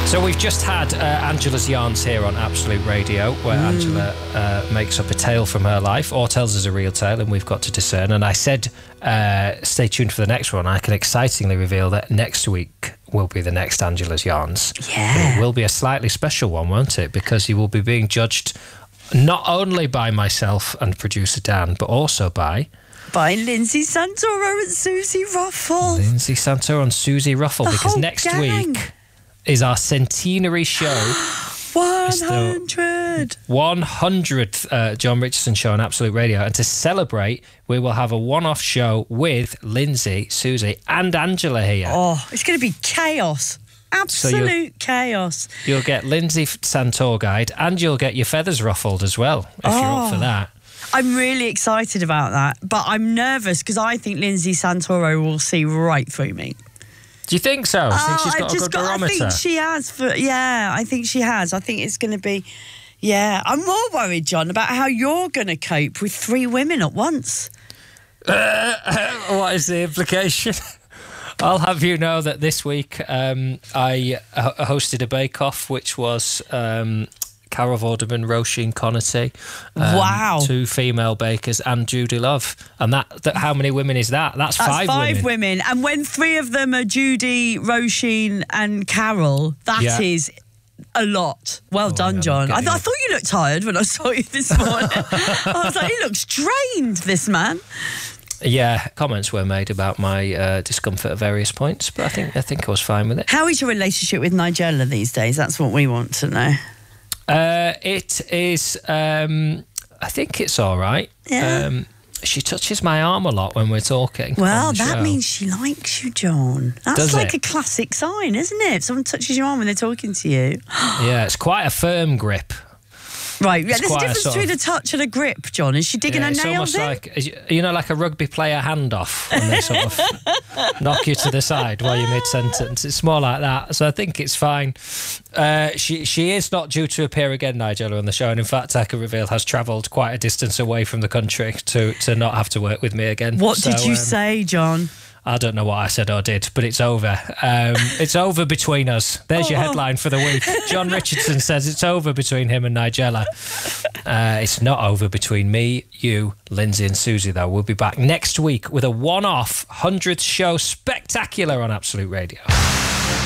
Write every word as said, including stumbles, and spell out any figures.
So we've just had uh, Angela's Yarns here on Absolute Radio, where mm. Angela uh, makes up a tale from her life, or tells us a real tale, and we've got to discern. And I said, uh, stay tuned for the next one. I can excitingly reveal that next week will be the next Angela's Yarns. Yeah. But it will be a slightly special one, won't it? Because you will be being judged not only by myself and producer Dan, but also by... by Lindsay Santoro and Susie Ruffle. Lindsay Santoro and Susie Ruffle, the because whole next gang. week is our centenary show. one hundred one hundredth uh, John Richardson show on Absolute Radio. And to celebrate, we will have a one-off show with Lindsay, Susie and Angela here. Oh, it's going to be chaos. Absolute so chaos. You'll get Lindsay Santoro guide, and you'll get your feathers ruffled as well, if oh. you're up for that. I'm really excited about that, but I'm nervous because I think Lindsay Santoro will see right through me. Do you think so? I think she's got I a just good got, barometer. I think she has. For, yeah, I think she has. I think it's going to be... Yeah, I'm more worried, John, about how you're going to cope with three women at once. Uh, what is the implication? I'll have you know that this week um, I uh, hosted a bake-off, which was... Um, Carol Vorderman, Roisin Connaughton, um, wow, two female bakers, and Judy Love. And that, that how many women is that? That's, That's five, five women. women. And when three of them are Judy, Roisin, and Carol, that yeah. is a lot. Well oh, done, yeah, John. I, th- I thought you looked tired when I saw you this morning. I was like, he looks drained, this man. Yeah, comments were made about my uh, discomfort at various points, but I think I think I was fine with it. How is your relationship with Nigella these days? That's what we want to know. Uh, it is, um, I think it's all right. Yeah. Um, she touches my arm a lot when we're talking. Well, that show. means she likes you, John. That's Does like it? a classic sign, isn't it? If someone touches your arm when they're talking to you. Yeah, it's quite a firm grip. Right, yeah, It's there's a quite a difference sort between of- a touch and a grip, John. Is she digging Yeah, her it's nails almost in? like, you know, like a rugby player handoff when they sort of knock you to the side while you're mid-sentence. It's more like that. So I think it's fine. Uh, she she is not due to appear again, Nigella, on the show. And in fact, I can reveal, has travelled quite a distance away from the country to, to not have to work with me again. What So, did you um, say, John? I don't know what I said or did, but it's over. Um, it's over between us. There's your Oh. headline for the week. John Richardson says it's over between him and Nigella. Uh, it's not over between me, you, Lindsay and Susie, though. We'll be back next week with a one-off hundredth show spectacular on Absolute Radio.